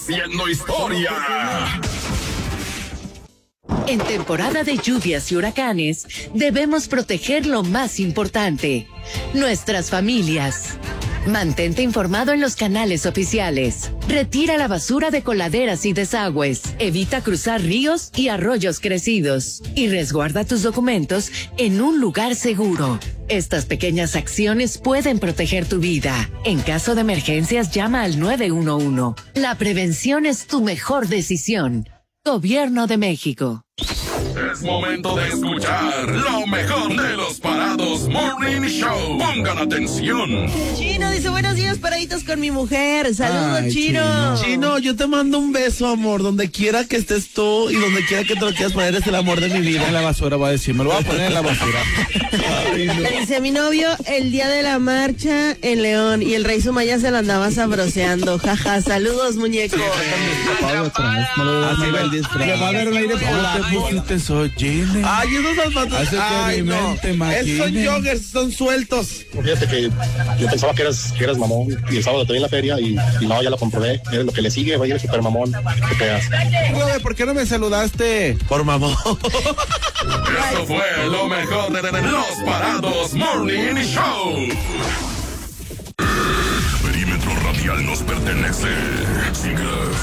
Haciendo historia. En temporada de lluvias y huracanes, debemos proteger lo más importante, nuestras familias. Mantente informado en los canales oficiales. Retira la basura de coladeras y desagües. Evita cruzar ríos y arroyos crecidos. Y resguarda tus documentos en un lugar seguro. Estas pequeñas acciones pueden proteger tu vida. En caso de emergencias, llama al 911. La prevención es tu mejor decisión. Gobierno de México. Es momento de escuchar lo mejor de los Parados Morning Show. Pongan atención. Chino dice, buenos días, paraditos con mi mujer. Saludos, Chino. Chino, yo te mando un beso, amor, donde quiera que estés tú y donde quiera que te lo quieras poner, es el amor de mi vida. En la basura va a decir, me lo voy a poner en la basura. Ay, no. Le dice a mi novio el día de la marcha en León y el rey Sumaya se la andaba sabroseando. Jaja, saludos, muñeco. Así va el disfraz. Le va a dar un aire por te pusiste soy Gene. Ay, esos zapatos. Hace que Ay, mi no. mente maquine. Esos son joggers, son sueltos. Fíjate que yo pensaba que eras mamón y el sábado te vi en la feria y no, ya lo comprobé. Mira lo que le sigue, vaya el super mamón. ¿Qué pegas? Brother, ¿por qué no me saludaste? Por mamón. Eso fue lo mejor de los Parados Morning Show. El perímetro radial nos pertenece. Siglas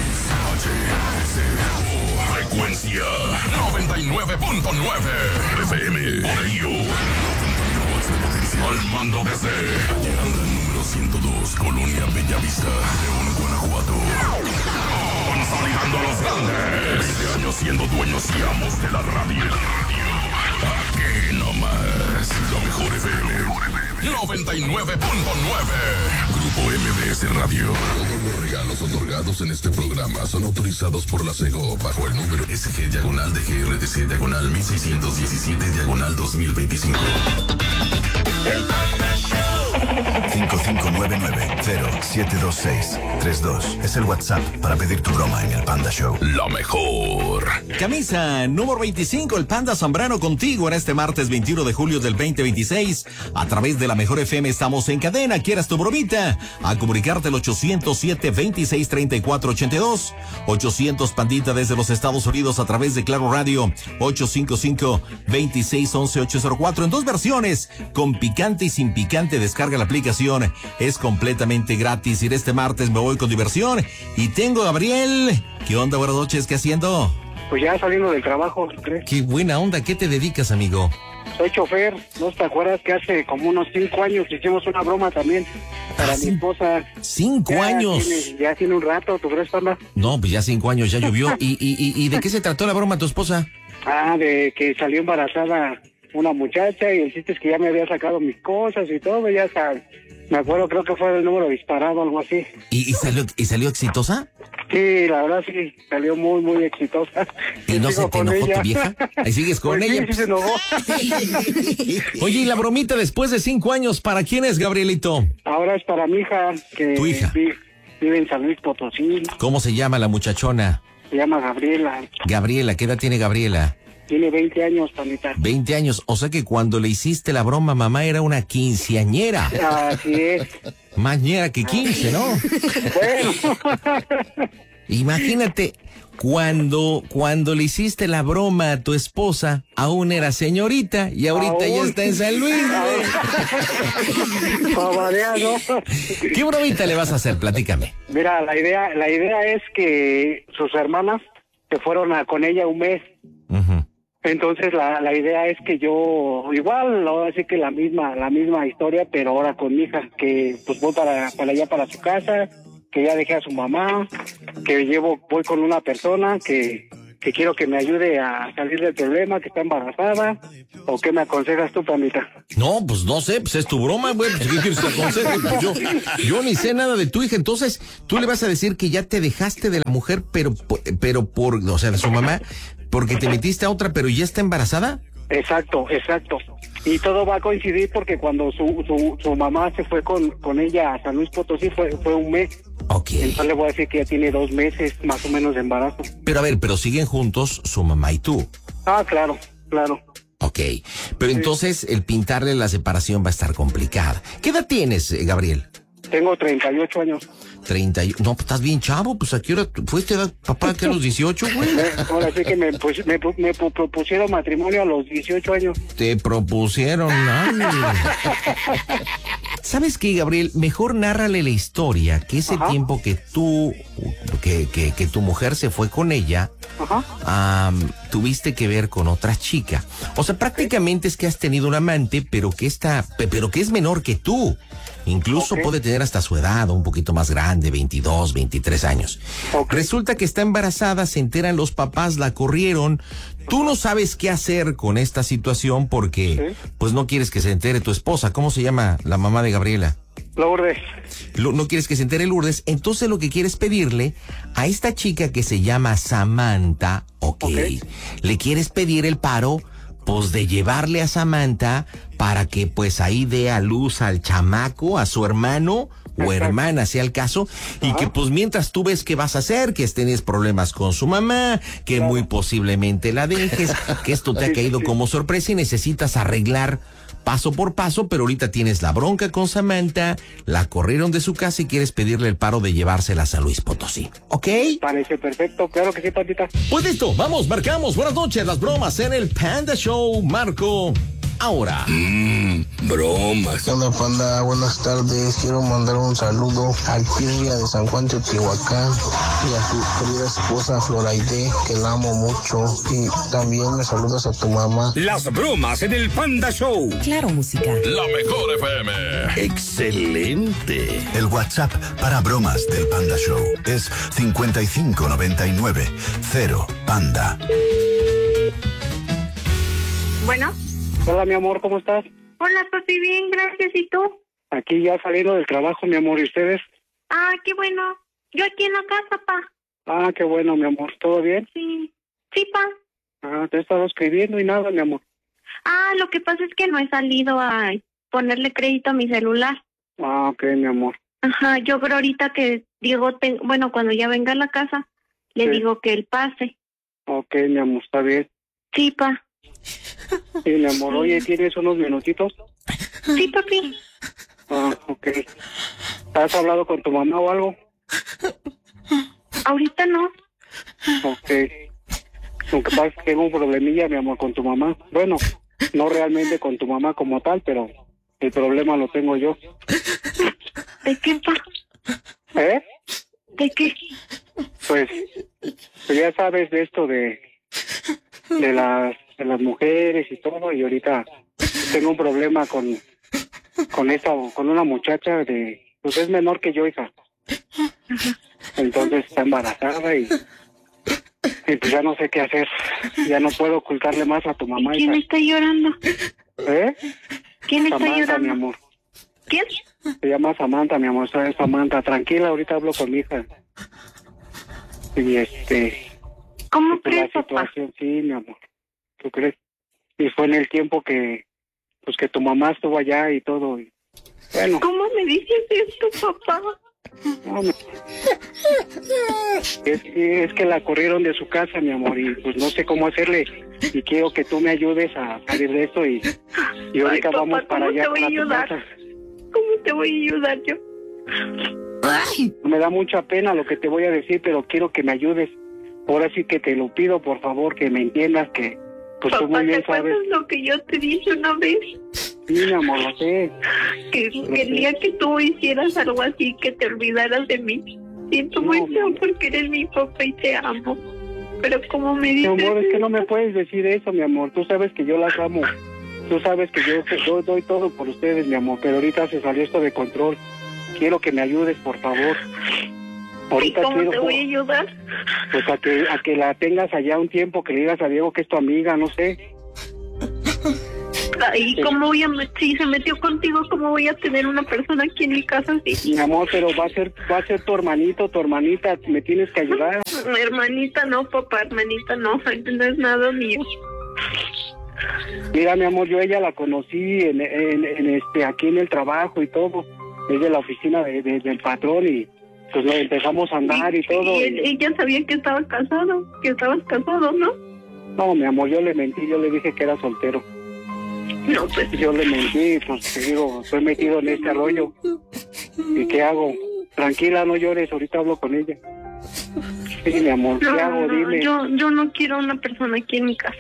frecuencia 99.9 FM. Por ello, al mando desde número 102, Colonia Bellavista, León, Guanajuato. Consolidando a los grandes. 20 años siendo dueños y amos de la radio. Aquí nomás, lo mejor FM. 99.9. Grupo MBS Radio. Todos los regalos otorgados en este programa son autorizados por la SEGO bajo el número SG-DGRTC-1617-2025. 5599-072632 es el WhatsApp para pedir tu broma en el Panda Show. La mejor. Camisa número 25, el Panda Zambrano contigo en este martes 21 de julio del 2026. A través de la mejor FM estamos en cadena. ¿Quieres tu bromita? A comunicarte al 807-2634-82. 800 Pandita desde los Estados Unidos a través de Claro Radio. 855-2611-804 en dos versiones, con picante y sin picante. Descarga la aplicación, es completamente gratis. Y este martes me voy con diversión y tengo a Gabriel. ¿Qué onda? Buenas noches, ¿qué haciendo? Pues ya saliendo del trabajo, ¿crees? Qué buena onda, ¿qué te dedicas, amigo? Soy chofer, ¿no te acuerdas que hace como unos 5 años hicimos una broma también para mi esposa? 5 años. Ya tiene un rato, ¿tú crees, Panda? No, pues ya 5 años, ya llovió. ¿Y de qué se trató la broma tu esposa? De que salió embarazada una muchacha y el chiste es que ya me había sacado mis cosas y todo, ya sabes. Me acuerdo, creo que fue el número disparado, algo así. ¿Y salió exitosa? Sí, la verdad sí, salió muy, muy exitosa. ¿Y no se te enojó tu vieja? Ahí sigues con pues ella. Sí, se enojó. Oye, ¿y la bromita después de 5 años, para quién es, Gabrielito? Ahora es para mi hija, que ¿Tu hija? Vive en San Luis Potosí. ¿Cómo se llama la muchachona? Se llama Gabriela. Gabriela, ¿qué edad tiene Gabriela? Tiene 20 años, Panita. 20 años, o sea que cuando le hiciste la broma, mamá era una quinceañera. Así es. Más ñera que 15, ¿no? Bueno. Imagínate, cuando le hiciste la broma a tu esposa, aún era señorita y ahorita ya está en San Luis. ¿Qué bromita le vas a hacer? Platícame. Mira, la idea es que sus hermanas se fueron con ella un mes. Uh-huh. Entonces la idea es que yo igual, ahora sí que la misma historia, pero ahora con mi hija, que pues voy para allá para su casa, que ya dejé a su mamá, que voy con una persona que quiero que me ayude a salir del problema, que está embarazada. ¿O qué me aconsejas tú, Pamita? No, pues no sé, pues es tu broma, güey. Pues, ¿qué quieres que aconseje? Pues yo ni sé nada de tu hija. Entonces, tú le vas a decir que ya te dejaste de la mujer, pero o sea, de su mamá, porque te metiste a otra, pero ya está embarazada. Exacto. Y todo va a coincidir porque cuando su mamá se fue con ella a San Luis Potosí fue un mes. Ok. Entonces le voy a decir que ya tiene 2 meses más o menos de embarazo. Pero a ver, siguen juntos su mamá y tú. Ah, claro. Ok, pero entonces el pintarle la separación va a estar complicada. ¿Qué edad tienes, Gabriel? Tengo 38 años. 30. No, pues estás bien chavo, pues ¿a qué hora fuiste papá que a los 18, güey? Ahora sí que me propusieron matrimonio a los 18 años. Te propusieron, ay. ¿Sabes qué, Gabriel? Mejor nárrale la historia, que ese tiempo que tú, que tu mujer se fue con ella, tuviste que ver con otra chica. O sea, prácticamente es que has tenido un amante, pero que es menor que tú. Incluso puede tener hasta su edad, o un poquito más grande, 22, 23 años. Resulta que está embarazada, se enteran los papás, la corrieron. Tú no sabes qué hacer con esta situación porque, pues no quieres que se entere tu esposa. ¿Cómo se llama la mamá de Gabriela? Lourdes. No quieres que se entere Lourdes. Entonces lo que quieres pedirle a esta chica que se llama Samantha, le quieres pedir el paro, pues de llevarle a Samantha para que pues ahí dé a luz al chamaco, a su hermano o hermana, sea el caso, y que pues mientras tú ves qué vas a hacer, que tienes problemas con su mamá, que muy posiblemente la dejes, que esto te ha caído como sorpresa y necesitas arreglar paso por paso, pero ahorita tienes la bronca con Samantha, la corrieron de su casa y quieres pedirle el paro de llevársela a San Luis Potosí. ¿Ok? Parece perfecto, claro que sí, Pandita. Pues listo, vamos, marcamos. Buenas noches, las bromas en el Panda Show. Marco ahora. Bromas. ¿Qué onda, Panda? Buenas tardes. Quiero mandar un saludo al Pirria de San Juan Teotihuacán y a su querida esposa Floraide, que la amo mucho. Y también me saludas a tu mamá. Las bromas en el Panda Show. Claro, música. La mejor FM. Excelente. El WhatsApp para bromas del Panda Show es 5599 Panda. Bueno. Hola, mi amor, ¿cómo estás? Hola, papi, bien, gracias. ¿Y tú? Aquí ya saliendo del trabajo, mi amor, ¿y ustedes? Ah, qué bueno. Yo aquí en la casa, pa. Ah, qué bueno, mi amor, ¿todo bien? Sí. Sí, pa. Ah, te he estado escribiendo y nada, mi amor. Ah, lo que pasa es que no he salido a ponerle crédito a mi celular. Ah, ok, mi amor. Ajá, yo creo ahorita que Diego, cuando ya venga a la casa, le digo que él pase. Ok, mi amor, está bien. Sí, pa. Sí, mi amor, oye, ¿tienes unos minutitos? Sí, papi. Ah, ok. ¿Has hablado con tu mamá o algo? Ahorita no. Ok. Lo que pasa es que tengo un problemilla, mi amor, con tu mamá. Bueno, no realmente con tu mamá como tal, pero el problema lo tengo yo. ¿De qué, pa? ¿Eh? ¿De qué? Pues ya sabes de esto de las mujeres y todo, y ahorita tengo un problema con una muchacha pues es menor que yo, hija. Entonces está embarazada y pues ya no sé qué hacer. Ya no puedo ocultarle más a tu mamá. ¿Y quién está llorando? ¿Eh? ¿Quién está Samantha, llorando? mi amor. ¿Quién? Se llama Samantha, mi amor. Es Samantha. Tranquila, ahorita hablo con mi hija. Y ¿Cómo pues, crees, la situación, sí, mi amor. ¿Tú crees? Y fue en el tiempo que tu mamá estuvo allá y todo. Y, bueno. ¿Cómo me dices esto, papá? No, es que la corrieron de su casa, mi amor, y pues no sé cómo hacerle. Y quiero que tú me ayudes a salir de esto y ahorita papá, vamos para allá. ¿Cómo te voy a ayudar? ¿Cómo te voy a ayudar yo? Ay. Me da mucha pena lo que te voy a decir, pero quiero que me ayudes. Ahora sí que te lo pido, por favor, que me entiendas que pues papá, tú muy bien ¿te acuerdas sabes lo que yo te dije una vez? Sí, mi amor, lo sé. Que el día que tú hicieras algo así, que te olvidaras de mí. Siento muy feo porque eres mi papá y te amo. Pero como me dices... Mi amor, es que no me puedes decir eso, mi amor. Tú sabes que yo las amo. Tú sabes que yo doy todo por ustedes, mi amor. Pero ahorita se salió esto de control. Quiero que me ayudes, por favor. Ahorita ¿Y cómo quiero, te voy a ayudar? Pues a que la tengas allá un tiempo, que le digas a Diego que es tu amiga, no sé. ¿Y cómo si se metió contigo, cómo voy a tener una persona aquí en mi casa así? Mi amor, pero va a ser tu hermanito, tu hermanita, me tienes que ayudar. Hermanita no, papá, hermanita no es nada mío. Mira, mi amor, yo ella la conocí aquí en el trabajo y todo. Es de la oficina del patrón y pues empezamos a andar y todo. ¿Y ella sabía que estaba casado? Que estabas casado, ¿no? No, mi amor, yo le mentí, yo le dije que era soltero. No, pues... Yo le mentí, pues te digo, estoy metido en este rollo. ¿Y qué hago? Tranquila, no llores, ahorita hablo con ella. Sí, mi amor, ¿qué hago? Dime. Yo no quiero a una persona aquí en mi casa.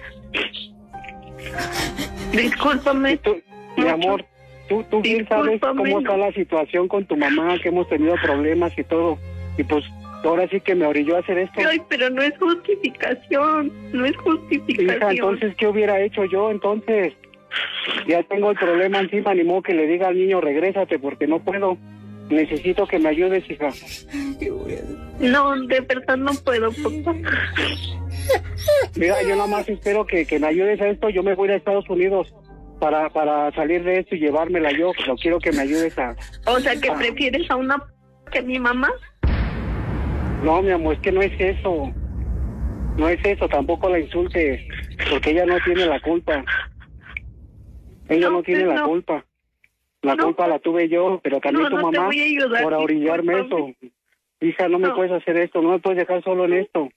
Discúlpame. Mi amor, tú bien sabes cómo está la situación con tu mamá, que hemos tenido problemas y todo. Y pues ahora sí que me orilló a hacer esto. Ay, pero no es justificación, no es justificación. Hija, entonces, ¿qué hubiera hecho yo entonces? Ya tengo el problema encima, ni modo que le diga al niño, regrésate, porque no puedo. Necesito que me ayudes, hija. No, de verdad no puedo, papá. Mira, yo nada más espero que me ayudes a esto. Yo me voy a Estados Unidos para salir de esto y llevármela yo, pero quiero que me ayudes a... O sea, que prefieres a una que a mi mamá. No, mi amor, es que no es eso. No es eso, tampoco la insultes, porque ella no tiene la culpa. Ella no tiene la culpa. La culpa la tuve yo, pero también tu mamá por orillarme eso. Hija, no me puedes hacer esto, no me puedes dejar solo en esto.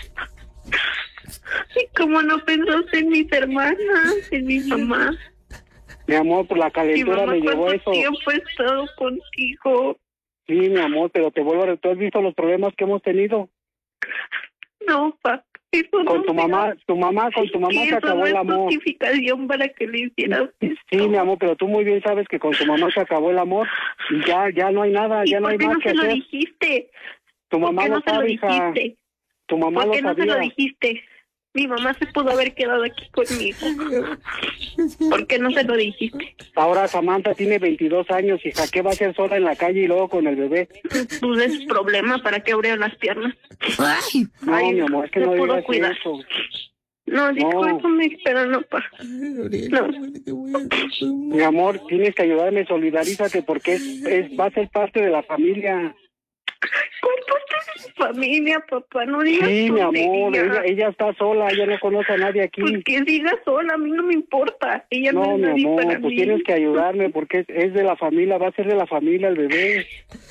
¿Y cómo no pensaste en mis hermanas, en mi mamá? Mi amor, por la calentura me llevó eso. ¿Cuánto tiempo he estado contigo? Sí, mi amor, pero te vuelvo a... ¿Tú has visto los problemas que hemos tenido? No, pa. Con tu mamá se acabó el amor. No es justificación para que le hicieras esto. Sí, mi amor, pero tú muy bien sabes que con tu mamá se acabó el amor y ya no hay nada, ya no hay más que hacer. ¿Por qué no se lo dijiste? Tu mamá lo sabe, hija. Tu mamá lo sabía. ¿Por qué no se lo dijiste? Mi mamá se pudo haber quedado aquí conmigo. ¿Por qué no se lo dijiste? Ahora Samantha tiene 22 años, hija. ¿Qué va a hacer sola en la calle y luego con el bebé? Pues es problema para que abrieron las piernas. No, mi amor, es que no digas eso. No, discúlpame, pero no, pa. No. Mi amor, tienes que ayudarme, solidarízate, porque va a ser parte de la familia. ¿Cómo parte de su familia, papá? No digas. Sí, mi amor, ella está sola, ella no conoce a nadie aquí. Pues que siga sola, a mí no me importa. Ella no es mi nadie amor, para pues mí. tienes que ayudarme porque es de la familia, va a ser de la familia el bebé.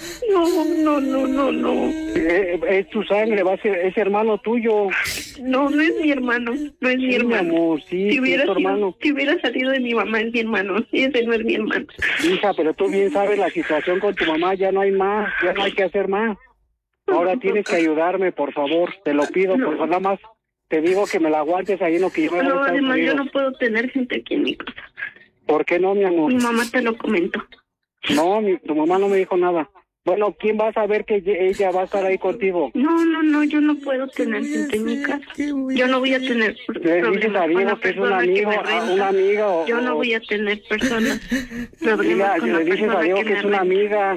No. Es tu sangre, va a ser, es hermano tuyo. No es mi hermano, no es mi hermano. Mi amor, sí, si hubiera es tu hermano. Si hubiera salido de mi mamá, es mi hermano. Ese no es mi hermano. Hija, pero tú bien sabes la situación con tu mamá, ya no hay más, ya no hay que hacer más. Ahora tienes que ayudarme, por favor, te lo pido, por favor, nada más te digo que me la aguantes ahí en lo que yo me voy a Estados además Unidos. yo no puedo tener gente aquí en mi casa. ¿Por qué no, mi amor? Mi mamá te lo comentó. No, tu mamá no me dijo nada. Bueno, ¿quién va a saber que ella va a estar ahí contigo? No, yo no puedo tener gente en mi casa. Yo no voy a tener problemas con la que es una amiga o... Yo no voy a tener personas problemas con si la le dices a Diego que es una amiga,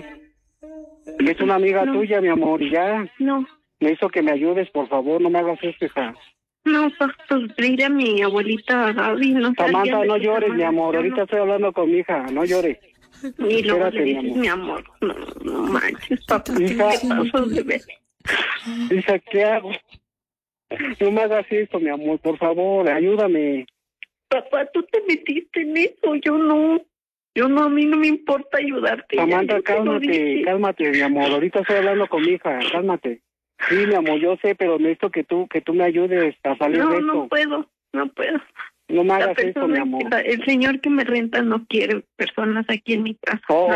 que es una amiga tuya, mi amor, y ya. No. Me hizo que me ayudes, por favor, no me hagas esto, hija. No, pues dile a mi abuelita Gaby, no sé. Samantha, no llores, mi amor, ahorita estoy hablando con mi hija, no llores. Y luego le dices, mi amor, no manches, papá, hija, ¿qué pasó, bebé? Hija, ¿qué hago? No me hagas esto, mi amor, por favor, ayúdame. Papá, tú te metiste en eso, yo no, a mí no me importa ayudarte. Samantha, cálmate, mi amor, ahorita estoy hablando con mi hija, cálmate. Sí, mi amor, yo sé, pero necesito que tú me ayudes a salir de esto. No puedo. No me hagas esto, mi amor. El señor que me renta no quiere personas aquí en mi casa. O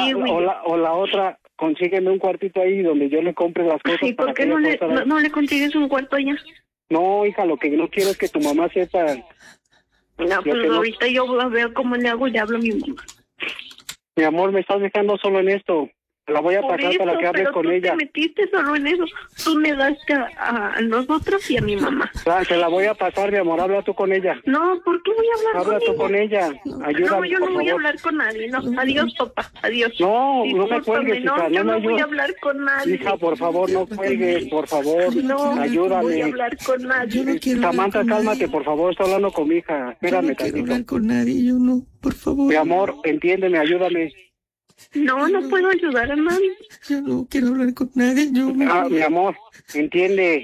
la otra, consígueme un cuartito ahí donde yo le compre las cosas. ¿Y por qué no le consigues un cuarto allá? No, hija, lo que no quiero es que tu mamá sepa. No, pues ahorita yo veo cómo le hago y le hablo a mi mamá. Mi amor, me estás dejando solo en esto. La voy a pasar para que hables con ella. Tú te metiste solo en eso. Tú me daste a nosotros y a mi mamá. Claro, te la voy a pasar, mi amor. Habla tú con ella. No, ¿por qué voy a hablar con ella? Habla tú con ella. Ayúdame, no, yo no voy a hablar con nadie. No, adiós, papá. Adiós. No me cuelgues, hija. Yo no me voy a hablar con nadie. Hija, por favor, no cuelgues, por favor. No, ayúdame. No voy a hablar con nadie. Yo no quiero Samantha, hablar con cálmate, nadie. por favor. Estoy hablando con mi hija. Espérame, yo no quiero hablar con nadie, yo no. Por favor. Mi amor, entiéndeme, ayúdame. No puedo ayudar a nadie. Yo no quiero hablar con nadie, mi amor, entiende.